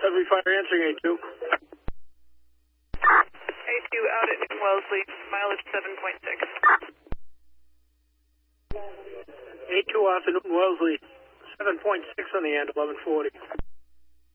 Every fire answering A2. A2 out at Newton Wellesley, mileage 7.6. A2 off at Newton Wellesley, 7.6 on the end, 1140.